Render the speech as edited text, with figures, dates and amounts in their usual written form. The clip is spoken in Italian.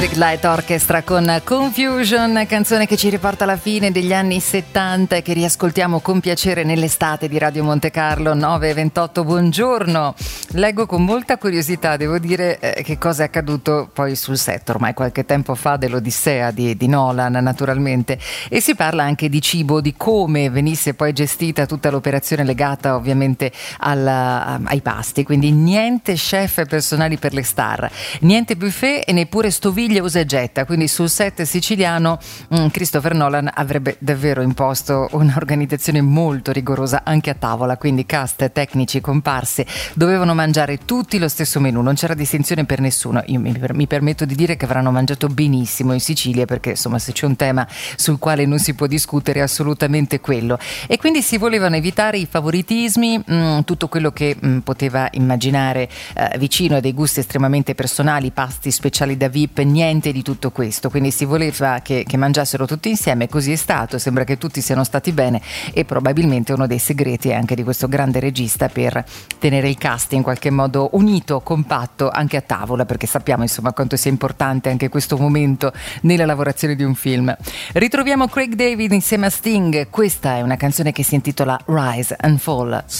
Big Light Orchestra con Confusion, canzone che ci riporta alla fine degli anni 70 e che riascoltiamo con piacere nell'estate di Radio Monte Carlo 9:28. Buongiorno, leggo con molta curiosità, devo dire, che cosa è accaduto poi sul set ormai qualche tempo fa dell'Odissea di Nolan, naturalmente, e si parla anche di cibo, di come venisse poi gestita tutta l'operazione legata ovviamente ai pasti, quindi niente chef personali per le star, niente buffet e neppure stoviglie usa e getta, quindi sul set siciliano Christopher Nolan avrebbe davvero imposto un'organizzazione molto rigorosa anche a tavola, quindi cast, tecnici, comparse dovevano mangiare tutti lo stesso menù, non c'era distinzione per nessuno. Io mi permetto di dire che avranno mangiato benissimo in Sicilia, perché insomma se c'è un tema sul quale non si può discutere è assolutamente quello, e quindi si volevano evitare i favoritismi, tutto quello che poteva immaginare vicino a dei gusti estremamente personali, pasti speciali da VIP, niente di tutto questo, quindi si voleva che mangiassero tutti insieme, così è stato, sembra che tutti siano stati bene, e probabilmente uno dei segreti è anche di questo grande regista per tenere il cast in qualche modo unito, compatto anche a tavola, perché sappiamo insomma quanto sia importante anche questo momento nella lavorazione di un film. Ritroviamo Craig David insieme a Sting, questa è una canzone che si intitola Rise and Fall.